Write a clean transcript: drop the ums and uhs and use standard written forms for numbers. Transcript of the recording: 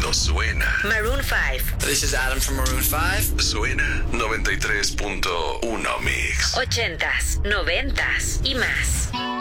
pero suena. Maroon 5. This is Adam from Maroon 5. Suena 93.1 Mix. 80s, 90s y más.